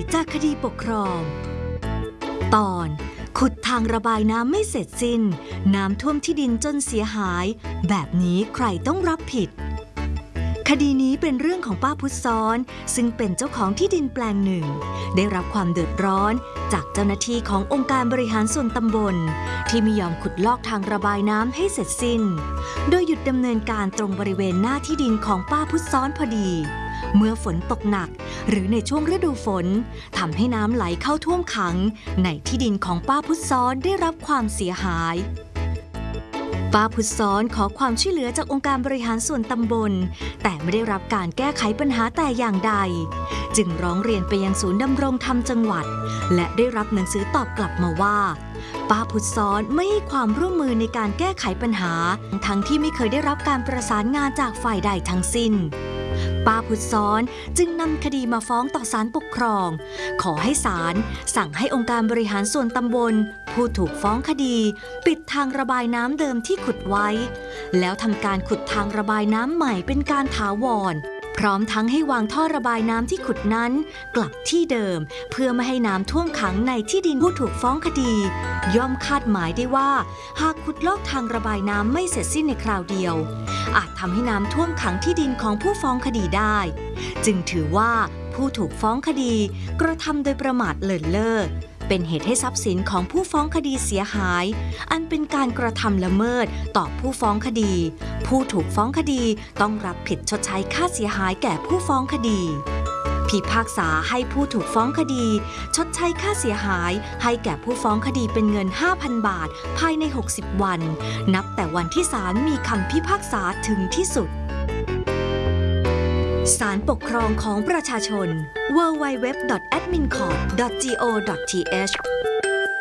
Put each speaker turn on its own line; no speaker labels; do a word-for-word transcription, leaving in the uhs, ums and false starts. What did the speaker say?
จากคดีปกครองตอนขุดทางระบายน้ำไม่เสร็จสิ้นน้ำท่วมที่ดินจนเสียหายแบบนี้ใครต้องรับผิดคดีนี้เป็นเรื่องของป้าพุทธซ้อนซึ่งเป็นเจ้าของที่ดินแปลงหนึ่งได้รับความเดือดร้อนจากเจ้าหน้าที่ขององค์การบริหารส่วนตำบลที่ไม่ยอมขุดลอกทางระบายน้ำให้เสร็จสิ้นโดยหยุดดำเนินการตรงบริเวณหน้าที่ดินของป้าพุทธซ้อนพอดีเมื่อฝนตกหนักหรือในช่วงฤดูฝนทำให้น้ำไหลเข้าท่วมขังในที่ดินของป้าพุทธซ้อนได้รับความเสียหายป้าพุทธซ้อนขอความช่วยเหลือจากองค์การบริหารส่วนตำบลแต่ไม่ได้รับการแก้ไขปัญหาแต่อย่างใดจึงร้องเรียนไปยังศูนย์ดำรงธรรมจังหวัดและได้รับหนังสือตอบกลับมาว่าป้าพุทธซ้อนไม่ให้ความร่วมมือในการแก้ไขปัญหาทั้งที่ไม่เคยได้รับการประสานงานจากฝ่ายใดทั้งสิ้นป้าพุทธซ้อนจึงนำคดีมาฟ้องต่อศาลปกครองขอให้ศาลสั่งให้องค์การบริหารส่วนตำบลผู้ถูกฟ้องคดีปิดทางระบายน้ำเดิมที่ขุดไว้แล้วทำการขุดทางระบายน้ำใหม่เป็นการถาวรพร้อมทั้งให้วางท่อระบายน้ำที่ขุดนั้นกลับที่เดิมเพื่อไม่ให้น้ำท่วมขังในที่ดินผู้ถูกฟ้องคดีย่อมคาดหมายได้ว่าหากขุดลอกทางระบายน้ำไม่เสร็จสิ้นในคราวเดียวอาจทำให้น้ำท่วมขังที่ดินของผู้ฟ้องคดีได้จึงถือว่าผู้ถูกฟ้องคดีกระทำโดยประมาทเลินเล่อเป็นเหตุให้ทรัพย์สินของผู้ฟ้องคดีเสียหายอันเป็นการกระทำละเมิดต่อผู้ฟ้องคดีผู้ถูกฟ้องคดีต้องรับผิดชดใช้ค่าเสียหายแก่ผู้ฟ้องคดีพิพากษาให้ผู้ถูกฟ้องคดีชดใช้ค่าเสียหายให้แก่ผู้ฟ้องคดีเป็นเงิน ห้าพัน บาทภายในหกสิบวันนับแต่วันที่ศาลมีคำพิพากษาถึงที่สุดศาลปกครองของประชาชน ดับเบิลยู ดับเบิลยู ดับเบิลยู ดอท แอดมินคอร์ต ดอท จี โอ ดอท ที เอช